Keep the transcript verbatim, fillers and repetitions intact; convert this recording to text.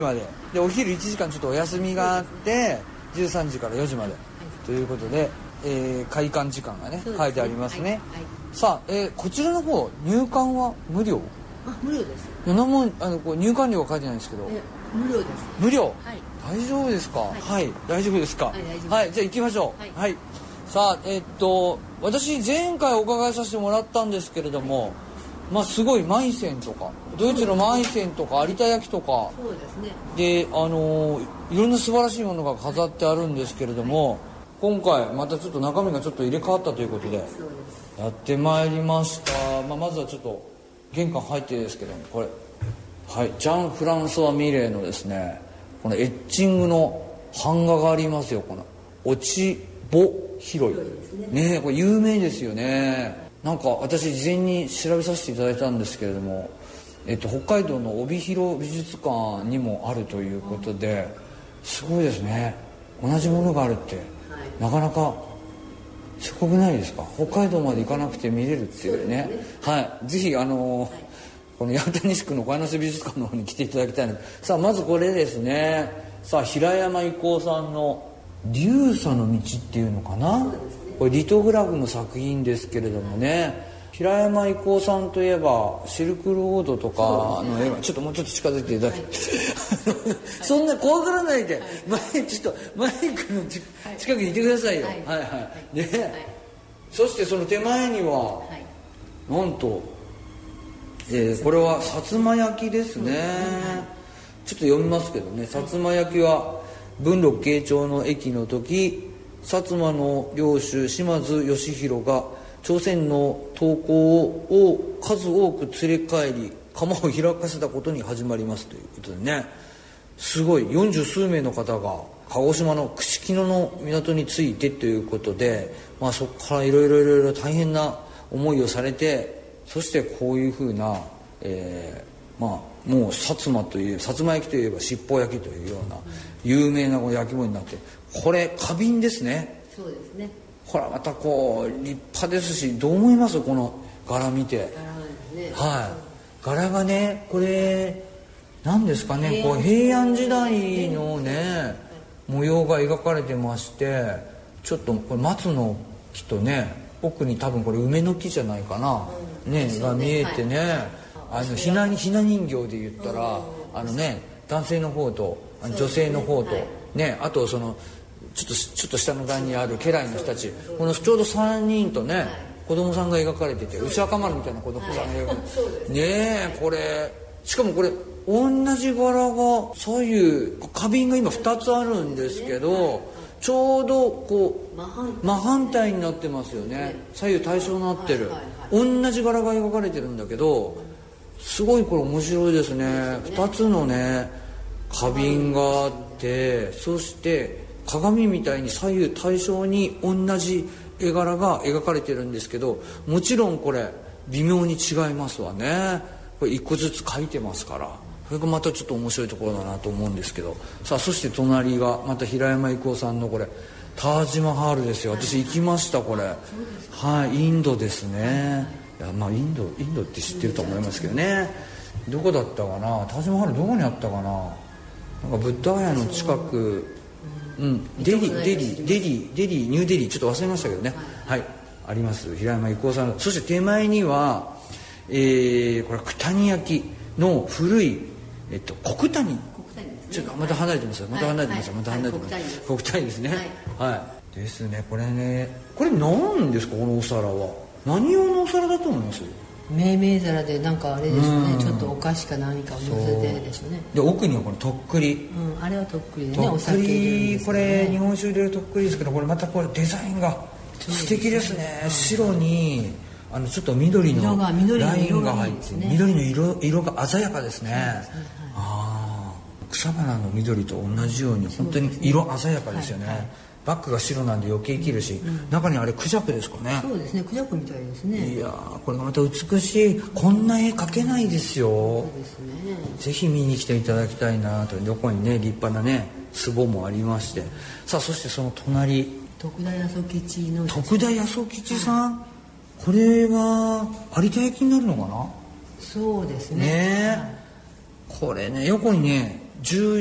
まででお昼いちじかんちょっとお休みがあってじゅうさんじからよじまで、はい、ということで、えー、開館時間が ね, ね書いてありますね、はいはい、さあ、えー、こちらの方入館は無料？ あ、無料です。 何もあのこう入館料は書いてないんですけど、 無料です。 無料、 はい、 大丈夫ですか？はい、はい、大丈夫ですか？はい、大丈夫です。はい、じゃあ行きましょう。はい、はい、さあ、えー、っと私前回お伺いさせてもらったんですけれども、はい、まあすごいマイセンとかドイツのマイセンとか有田焼とか、 そうですね、 であのいろんな素晴らしいものが飾ってあるんですけれども、今回またちょっと中身がちょっと入れ替わったということでやってまいりました。まあ、まずはちょっと玄関入ってですけども、これはいジャン・フランソワ・ミレーのですねこのエッチングの版画がありますよ。この落ち穂拾いねえ、これ有名ですよね。なんか私事前に調べさせていただいたんですけれども、えっと、北海道の帯広美術館にもあるということですごいですね。同じものがあるって、はい、なかなかすごくないですか？北海道まで行かなくて見れるっていうね。はい、ぜひあのーはい、この八幡西区の小柳瀬美術館の方に来ていただきたいので、さあまずこれですね。さあ平山郁夫さんの流砂の道っていうのかな、これリトグラフの作品ですけれどもね、平山郁夫さんといえばシルクロードとかの絵が、ちょっともうちょっと近づいていただいて、はい、そんな怖がらないで、はい、前ちょっとマイクの近くにいてくださいよ。はいはい、はいね、はい、そしてその手前には、はい、なんと、えー、これは薩摩焼ですね、はい、ちょっと読みますけどね。薩摩焼は文禄慶長の役の時、薩摩の領主島津義弘が朝鮮の刀工を数多く連れ帰り窯を開かせたことに始まりますということでね、すごい四十数名の方が鹿児島の串木野の港に着いてということで、まあ、そこからいろいろいろいろ大変な思いをされて、そしてこういうふうな、えー、まあもう薩摩という薩摩焼といえば七宝焼きというような有名な焼き物になって、これ花瓶ですね。 そうですね。 これはまたこう立派ですし、どう思います？この柄見て。 柄ですね。 はい。柄がね、これ何ですかね、こう平安時代のね模様が描かれてまして、ちょっとこれ松の木とね、奥に多分これ梅の木じゃないかな、うん、ねが見えてね、はい、あのひなひな人形で言ったら、あのね男性の方と女性の方とね、あとそのちょっとちょっと下の段にある家来の人たち、このちょうどさんにんとね子供さんが描かれてて、牛若丸みたいな子供さんが描かれてて、ねえ、これしかもこれ同じ柄が左右花瓶が今ふたつあるんですけど、ちょうどこう真反対になってますよね。左右対称になってる、同じ柄が描かれてるんだけど、すごいこれ面白いですね。ふたつのね花瓶があって、そして鏡みたいに左右対称に同じ絵柄が描かれてるんですけど、もちろんこれ微妙に違いますわね。これ一個ずつ描いてますから、それがまたちょっと面白いところだなと思うんですけど、さあそして隣がまた平山郁夫さんのこれタージマハールですよ。私行きましたこれ。はい、インドですね。いやまあインドインドって知ってると思いますけどね。どこだったかな、タージマハールどこにあったかな。なんかブッダガヤの近く、うん、デリデリデリデリニューデリー、ちょっと忘れましたけどね、はい、はい、あります平山郁夫さん。そして手前には、えー、これ九谷焼の古い、えっと、国谷、ちょっとまた離れてますよ、また離れてますよ、また離れてます、国谷ですね、はい、はい、ですね。これね、これ何ですか、このお皿は何用のお皿だと思います？ 命名皿で、なんかあれですね、ちょっとお菓子か何かを乗せてですね。 で奥にはこれとっくり、 うん、あれはとっくりでね、 とっくり、 お酒入れるんですね。 これ日本酒入れるとっくりですけど、これまたこれデザインが素敵ですね。白にあのちょっと緑のラインが入って、緑の色色が鮮やかですね。ああ、草花の緑と同じように本当に色鮮やかですよね。バックが白なんで余計生きるし、うん、中にあれクジャクですかね。 そうですね、クジャクみたいですね。 いやー、これがまた美しい。こんな絵描けないですよ。 そうですね。 ぜひ見に来ていただきたいなと。どこにね立派なね壺もありまして、さあそしてその隣、 徳田八十吉の徳田八十吉さん、はい、これは有田焼になるのかな。 そうですね。 ね、 はい、 これね横にねじゅう